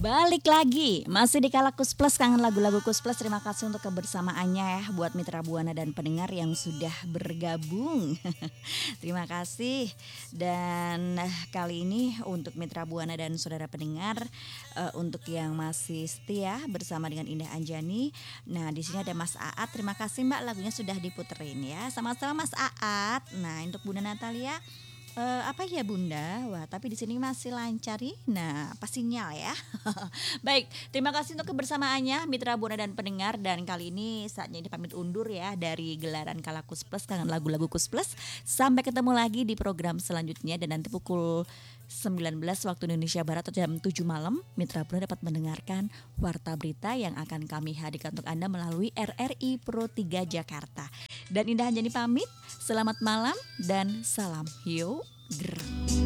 Balik lagi, masih di Kala Kus Plus, kangen lagu-lagu Kus Plus. Terima kasih untuk kebersamaannya ya buat Mitra Buana dan pendengar yang sudah bergabung. Terima kasih. Dan kali ini untuk Mitra Buana dan saudara pendengar, untuk yang masih setia bersama dengan Indah Anjani. Nah, di sini ada Mas Aat. Terima kasih Mbak, lagunya sudah diputerin ya. Sama-sama Mas Aat. Nah, untuk Bunda Natalia, apa ya Bunda? Wah, tapi di sini masih lancar nih. Nah, apa sinyal ya? Baik, terima kasih untuk kebersamaannya Mitra Buana dan pendengar, dan kali ini saatnya ini pamit undur ya dari gelaran Kala Kus Plus, kangen lagu-lagu Kus Plus. Sampai ketemu lagi di program selanjutnya, dan nanti pukul 19 waktu Indonesia Barat atau jam 7 malam Mitra Buana dapat mendengarkan Warta Berita yang akan kami hadirkan untuk Anda melalui RRI Pro 3 Jakarta. Dan Indah Anjani pamit, selamat malam dan salam Yo Grrr.